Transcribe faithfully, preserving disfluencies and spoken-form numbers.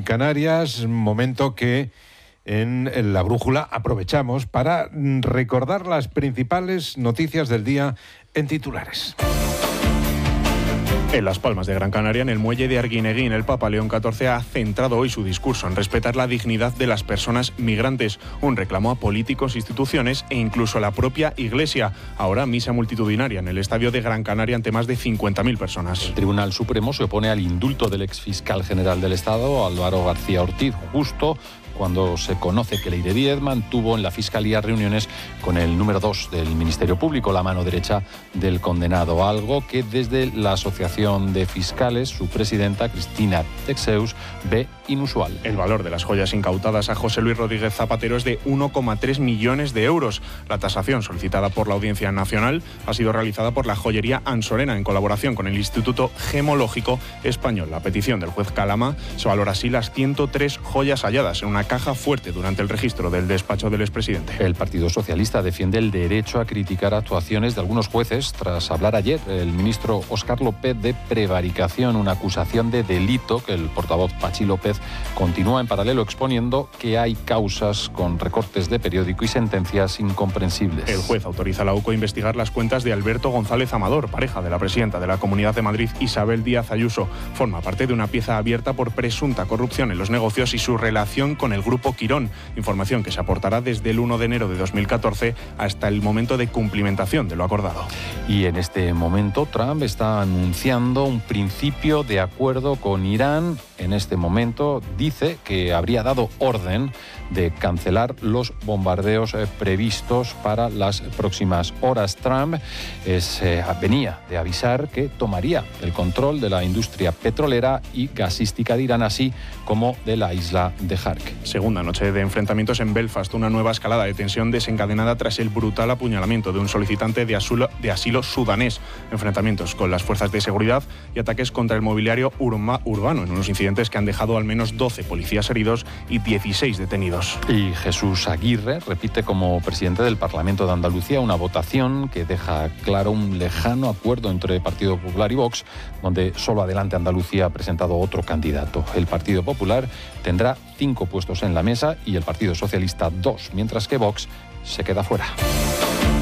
Canarias, momento que en La Brújula aprovechamos para recordar las principales noticias del día en titulares. En Las Palmas de Gran Canaria, en el muelle de Arguineguín, el Papa León catorce ha centrado hoy su discurso en respetar la dignidad de las personas migrantes, un reclamo a políticos, instituciones e incluso a la propia Iglesia. Ahora misa multitudinaria en el estadio de Gran Canaria ante más de cincuenta mil personas. El Tribunal Supremo se opone al indulto del exfiscal general del Estado, Álvaro García Ortiz, justo cuando se conoce que Leire Díez mantuvo en la Fiscalía reuniones con el número dos del Ministerio Público, la mano derecha del condenado, algo que desde la Asociación de Fiscales, su presidenta, Cristina Texeus, ve inusual. El valor de las joyas incautadas a José Luis Rodríguez Zapatero es de uno coma tres millones de euros. La tasación solicitada por la Audiencia Nacional ha sido realizada por la joyería Ansorena en colaboración con el Instituto Gemológico Español. La petición del juez Calama se valora así las ciento tres joyas halladas en una caja fuerte durante el registro del despacho del expresidente. El Partido Socialista defiende el derecho a criticar actuaciones de algunos jueces tras hablar ayer el ministro Óscar López de prevaricación, una acusación de delito que el portavoz Pachi López continúa en paralelo exponiendo que hay causas con recortes de periódico y sentencias incomprensibles. El juez autoriza a la U C O a investigar las cuentas de Alberto González Amador, pareja de la presidenta de la Comunidad de Madrid, Isabel Díaz Ayuso. Forma parte de una pieza abierta por presunta corrupción en los negocios y su relación con el Grupo Quirón, información que se aportará desde el uno de enero de dos mil catorce hasta el momento de cumplimentación de lo acordado. Y en este momento Trump está anunciando un principio de acuerdo con Irán. En este momento dice que habría dado orden de cancelar los bombardeos eh, previstos para las próximas horas. Trump es, eh, venía de avisar que tomaría el control de la industria petrolera y gasística de Irán, así como de la isla de Jark. Segunda noche de enfrentamientos en Belfast, una nueva escalada de tensión desencadenada tras el brutal apuñalamiento de un solicitante de asilo, de asilo sudanés. Enfrentamientos con las fuerzas de seguridad y ataques contra el mobiliario urma, urbano en unos incidentes que han dejado al menos doce policías heridos y dieciséis detenidos. Y Jesús Aguirre repite como presidente del Parlamento de Andalucía una votación que deja claro un lejano acuerdo entre Partido Popular y Vox, donde solo Adelante Andalucía ha presentado otro candidato. El Partido Popular tendrá cinco puestos en la mesa y el Partido Socialista dos, mientras que Vox se queda fuera.